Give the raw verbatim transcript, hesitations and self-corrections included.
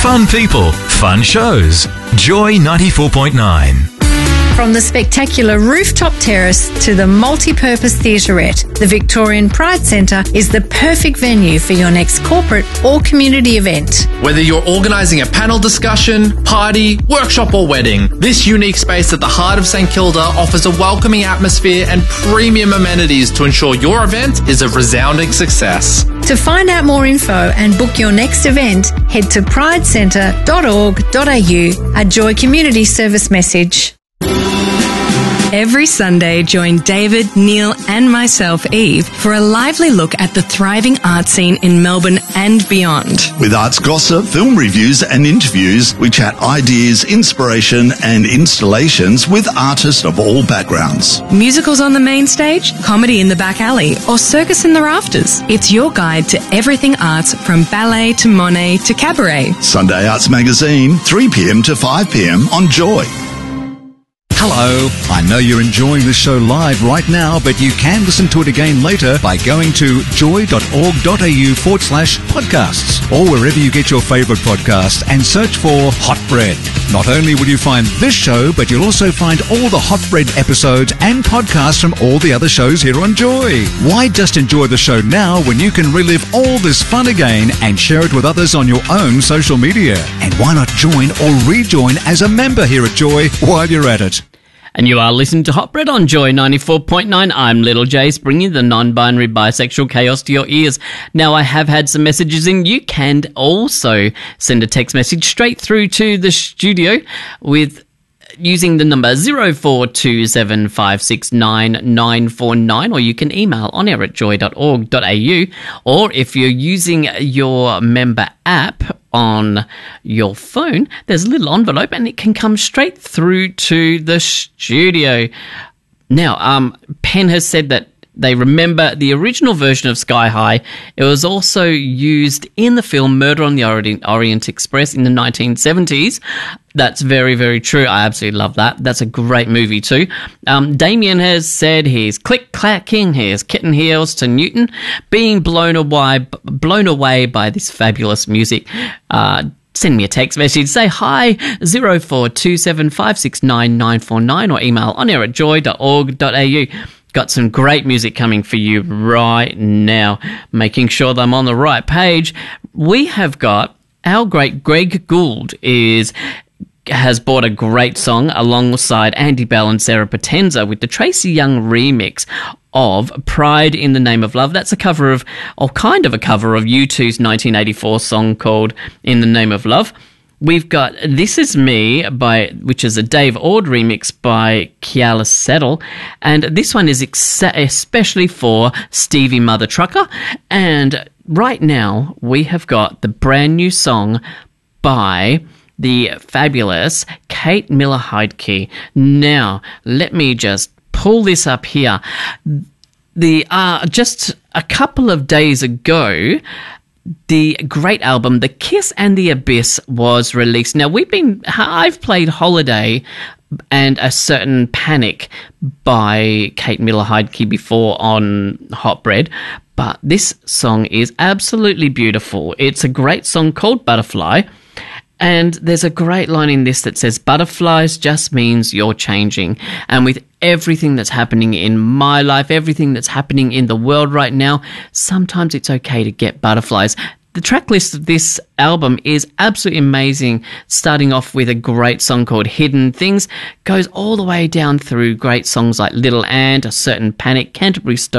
Fun people, fun shows. Joy ninety-four point nine. From the spectacular rooftop terrace to the multi-purpose theatrette, the Victorian Pride Centre is the perfect venue for your next corporate or community event. Whether you're organising a panel discussion, party, workshop or wedding, this unique space at the heart of St Kilda offers a welcoming atmosphere and premium amenities to ensure your event is a resounding success. To find out more info and book your next event, head to pride centre dot org dot a u, a Joy Community Service message. Every Sunday, join David, Neil and myself, Eve, for a lively look at the thriving art scene in Melbourne and beyond. With arts gossip, film reviews and interviews, we chat ideas, inspiration and installations with artists of all backgrounds. Musicals on the main stage, comedy in the back alley or circus in the rafters. It's your guide to everything arts, from ballet to Monet to cabaret. Sunday Arts Magazine, three p.m. to five p.m. on Joy. Hello. I know you're enjoying the show live right now, but you can listen to it again later by going to joy.org.au forward slash podcasts or wherever you get your favourite podcasts and search for Hot Bread. Not only will you find this show, but you'll also find all the Hot Bread episodes and podcasts from all the other shows here on Joy. Why just enjoy the show now when you can relive all this fun again and share it with others on your own social media? And why not join or rejoin as a member here at Joy while you're at it? And you are listening to Hot Bread on Joy ninety-four point nine. I'm Little Jace, bringing the non-binary bisexual chaos to your ears. Now, I have had some messages in. You can also send a text message straight through to the studio with using the number zero four two seven five six nine nine four nine, or you can email on air at joy dot org dot a u, or if you're using your member app on your phone, there's a little envelope and it can come straight through to the studio. Now, um, Penn has said that they remember the original version of Sky High. It was also used in the film Murder on the Orient, Orient Express in the nineteen seventies. That's very, very true. I absolutely love that. That's a great movie too. Um, Damien has said he's click-clacking his kitten heels to Newton, being blown away, blown away by this fabulous music. Uh, Send me a text message, say hi, zero four two seven five six nine nine four nine, or email on air at joy dot org dot a u. Got some great music coming for you right now. Making sure that I'm on the right page. We have got our great Greg Gould is has bought a great song alongside Andy Bell and Sarah Potenza with the Tracy Young remix of Pride in the Name of Love. That's a cover of, or kind of a cover of U two's nineteen eighty-four song called In the Name of Love. We've got This Is Me, by which is a Dave Ord remix by Kiala Settle, and this one is ex- especially for Stevie Mother Trucker. And right now we have got the brand new song by the fabulous Kate Miller-Heidke. Now, let me just pull this up here. The uh, just a couple of days ago, the great album The Kiss and the Abyss was released. Now, we've been I've played Holiday and A Certain Panic by Kate Miller-Heidke before on Hot Bread, but this song is absolutely beautiful. It's a great song called Butterfly. And there's a great line in this that says, butterflies just means you're changing. And with everything that's happening in my life, everything that's happening in the world right now, sometimes it's okay to get butterflies. The track list of this album is absolutely amazing, starting off with a great song called Hidden Things, goes all the way down through great songs like Little Ant, A Certain Panic, Canterbury Story,